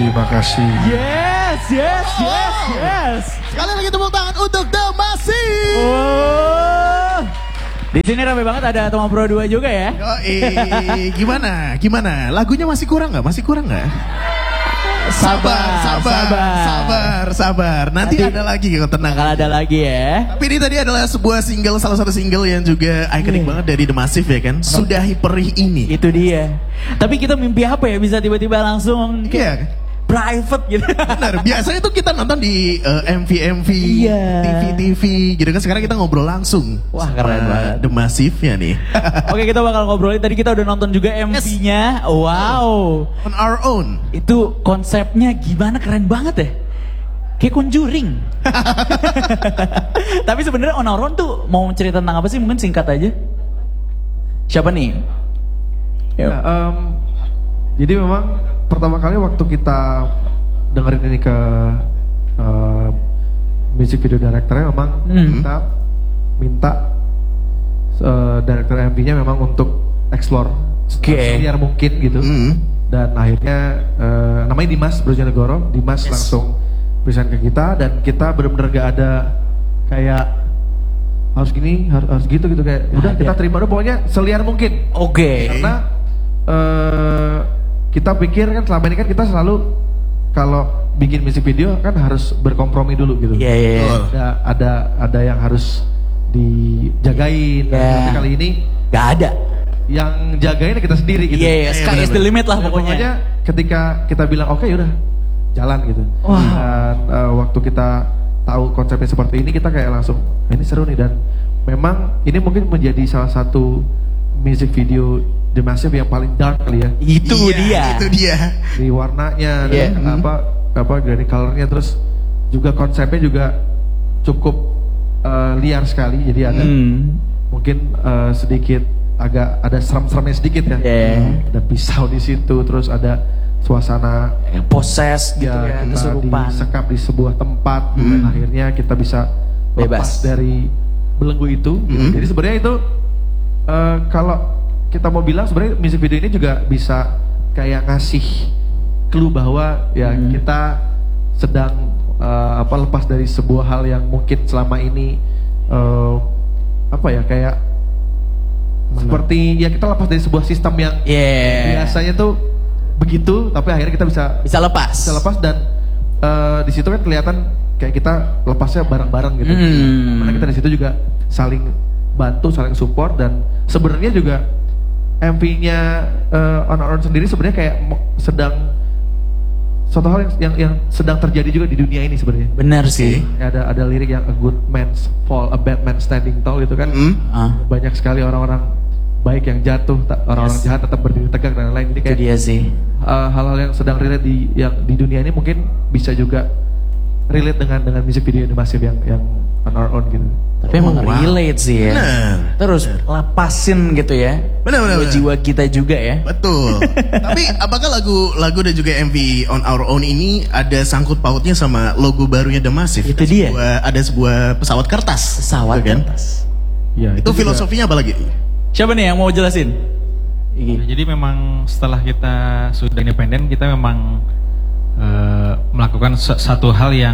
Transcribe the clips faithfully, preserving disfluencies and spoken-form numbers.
makasih, makasih. Yes, yes, yes, yes. Sekali lagi tepuk tangan untuk The Massive. Oh. Di sini rame banget, ada Toma Pro dua juga ya. Yoi, gimana? Gimana? Lagunya masih kurang nggak? Masih kurang nggak? Sabar, sabar, sabar, sabar, sabar. Nanti, Nanti ada lagi kok, tenang. Bakal ada lagi ya. Tapi ini tadi adalah sebuah single, salah satu single yang juga ikonik yeah. banget dari The Massive ya kan. Sudahi perih ini. Itu dia. Tapi kita mimpi apa ya bisa tiba-tiba langsung Iya yeah. private gitu. Benar, biasanya tuh kita nonton di uh, M V M V, iya. T V T V gitu kan. Sekarang kita ngobrol langsung. Wah keren banget. The Massive-nya nih. Oke, kita bakal ngobrolin. Tadi kita udah nonton juga M V-nya. Yes. Wow. On Our Own. Itu konsepnya gimana, keren banget ya. Kayak Conjuring. Tapi sebenarnya On Our Own tuh mau cerita tentang apa sih? Mungkin singkat aja. Siapa nih? Ya, um, jadi memang pertama kali waktu kita dengerin ini ke uh, music video directornya memang hmm. kita minta uh, director M V-nya memang untuk explore okay. seliar mungkin gitu. Hmm. Dan akhirnya uh, namanya Dimas Brojonegoro, Dimas yes. langsung present ke kita dan kita benar-benar gak ada kayak harus gini, harus, harus gitu gitu kayak udah kita terima dulu pokoknya seliar mungkin. Oke. Okay. Karena uh, kita pikir kan selama ini kan kita selalu kalau bikin music video kan harus berkompromi dulu gitu. Iya yeah, iya. Yeah, yeah. Ada ada ada yang harus dijagain. Yeah. Tapi kali ini gak ada. Yang jagain kita sendiri gitu. Iya yeah, yeah. Sky is the limit lah ya, pokoknya. pokoknya. Ketika kita bilang oke okay, udah jalan gitu. Wow. Dan uh, waktu kita tahu konsepnya seperti ini kita kayak langsung ini seru nih dan memang ini mungkin menjadi salah satu music video The Massive yang paling dark kali ya. Itu iya, dia. Itu dia. Di warnanya, yeah. dan apa apa grading colornya, terus juga konsepnya juga cukup uh, liar sekali. Jadi ada hmm. mungkin uh, sedikit agak ada seram-seramnya sedikit ya. Yeah. Ada pisau di situ, terus ada suasana poses gitu ya, ya, kita kesurupan. disekap di sebuah tempat hmm. dan akhirnya kita bisa lepas bebas dari belenggu itu. Hmm. Gitu. Jadi sebenarnya itu uh, kalau kita mau bilang sebenarnya music video ini juga bisa kayak ngasih clue bahwa ya hmm. kita sedang uh, apa lepas dari sebuah hal yang mungkin selama ini uh, apa ya kayak Mana? seperti ya kita lepas dari sebuah sistem yang yeah. biasanya tuh begitu tapi akhirnya kita bisa bisa lepas bisa lepas dan uh, di situ kan kelihatan kayak kita lepasnya bareng-bareng gitu. Hmm. Karena kita di situ juga saling bantu, saling support dan sebenarnya juga M V-nya uh, On Our Own sendiri sebenarnya kayak sedang suatu hal yang, yang yang sedang terjadi juga di dunia ini sebenarnya. Benar sih. Ya, ada ada lirik yang a good man's fall, a bad man standing tall itu kan. Mm. Ah. Banyak sekali orang-orang baik yang jatuh, orang-orang yes. jahat tetap berdiri tegak dan lain-lain. Ini kayak itu dia sih. Uh, hal-hal yang sedang relate di yang di dunia ini mungkin bisa juga relate dengan dengan music video The Massive yang yang On Our Own gitu. Tapi emang oh, wow. relate sih ya. Bener. Terus lepasin gitu ya. Benar benar. Jiwa kita juga ya. Betul. Tapi apakah lagu-lagu dan juga M V On Our Own ini ada sangkut pautnya sama logo barunya The Massive? Itu dia. Sebuah, ada sebuah pesawat kertas. Pesawat kan? kertas. Ya, itu, itu filosofinya apa lagi? Siapa nih yang mau jelasin? Nah, jadi memang setelah kita sudah independen kita memang uh, melakukan satu hal yang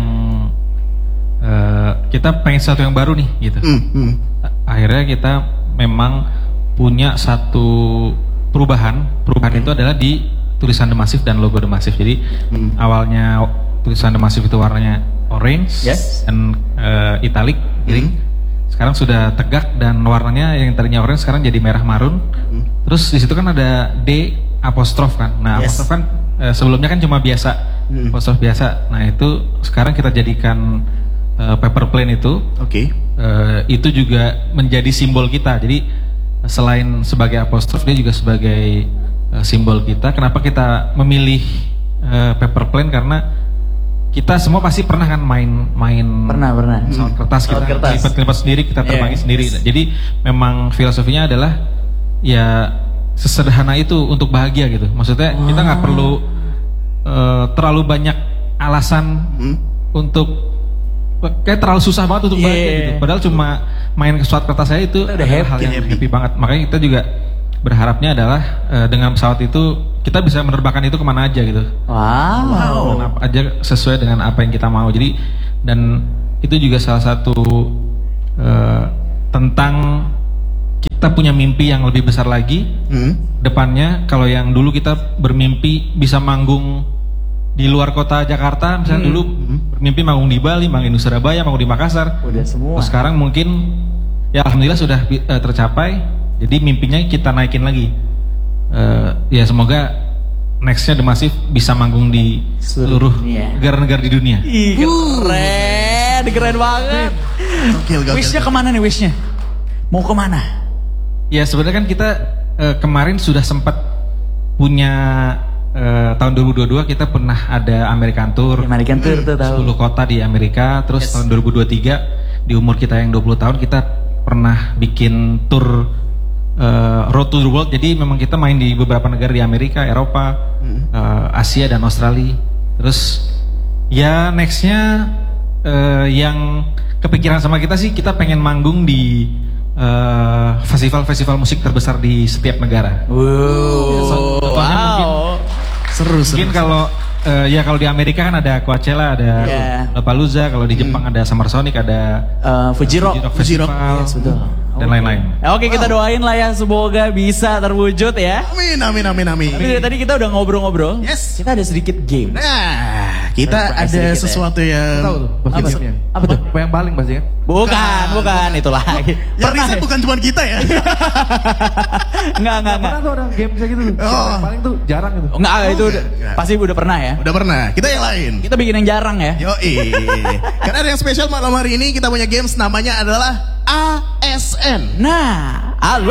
Uh, kita pengen sesuatu yang baru nih gitu. Mm, mm. Akhirnya kita memang punya satu perubahan. Perubahan mm. itu adalah di tulisan The Massive dan logo The Massive. Jadi mm. awalnya tulisan The Massive itu warnanya orange yes. dan uh, italic. Jadi mm. sekarang sudah tegak dan warnanya yang tadinya orange sekarang jadi merah marun. Mm. Terus di situ kan ada D apostrof kan. Nah yes. apostrof kan uh, sebelumnya kan cuma biasa, mm. apostrof biasa. Nah itu sekarang kita jadikan Uh, paper plane itu, oke, okay. uh, itu juga menjadi simbol kita. Jadi selain sebagai apostrof, dia juga sebagai uh, simbol kita. Kenapa kita memilih uh, paper plane? Karena kita semua pasti pernah kan main-main pernah pernah pesawat kertas, kita lipat-lipat sendiri, kita terbangi yeah. sendiri. Jadi memang filosofinya adalah ya sesederhana itu untuk bahagia gitu. Maksudnya wow. kita nggak perlu uh, terlalu banyak alasan hmm. untuk kayak terlalu susah banget untuk bahagia yeah. gitu. Padahal cuma main ke pesawat kertas saya itu udah hal yang happy. happy banget. Makanya kita juga berharapnya adalah uh, dengan pesawat itu kita bisa menerbangkan itu kemana aja gitu. Wow. Dan apa aja sesuai dengan apa yang kita mau. Jadi dan itu juga salah satu uh, tentang kita punya mimpi yang lebih besar lagi. Hmm. Depannya kalau yang dulu kita bermimpi bisa manggung di luar kota Jakarta, misalnya hmm. dulu hmm. bermimpi manggung di Bali, manggung di Surabaya, manggung di Makassar. Udah semua. Terus sekarang mungkin ya alhamdulillah sudah uh, tercapai. Jadi mimpinya kita naikin lagi. Uh, ya semoga nextnya The Massive bisa manggung di seluruh negara-negara di dunia. Ih, keren, uh. keren banget. Wishnya kemana nih wishnya? Mau kemana? Ya sebenarnya kan kita uh, kemarin sudah sempat punya uh, tahun dua ribu dua puluh dua kita pernah ada American Tour. American Tour tuh tahu. sepuluh kota di Amerika. Terus yes. tahun dua ribu dua puluh tiga di umur kita yang dua puluh tahun kita pernah bikin tour uh, Road to the World. Jadi memang kita main di beberapa negara di Amerika, Eropa, hmm. uh, Asia dan Australia. Terus ya nextnya uh, yang kepikiran sama kita sih kita pengen manggung di Uh, festival-festival musik terbesar di setiap negara. Wow. So, wow. Mungkin, seru, seru. Mungkin kalau uh, ya kalau di Amerika kan ada Coachella, ada yeah. Lollapalooza, kalau di Jepang hmm. ada Summer Sonic, ada uh, Fuji Rock, Fuji Rock Festival, yes, betul. dan lain-lain. Oke, okay, kita doain lah ya semoga bisa terwujud ya. Amin, amin, amin, amin. Tapi dari tadi kita udah ngobrol-ngobrol. Yes. Kita ada sedikit game. Nah, kita ada sedikit, sesuatu ya. yang tahu tuh, apa, tuh? apa tuh? Yang paling pasti kan? Bukan, bukan, itu lagi. Yang riset bukan cuma kita ya. Enggak, enggak, enggak. Pernah tuh ada game kayak gitu tuh. Oh. Yang paling tuh jarang gitu. Enggak, oh, itu udah, pasti udah pernah ya. Udah pernah. Kita yang lain. Kita bikin yang jarang ya. Yoi. Karena ada yang spesial malam hari ini kita punya games namanya adalah A S N. Nah, halo.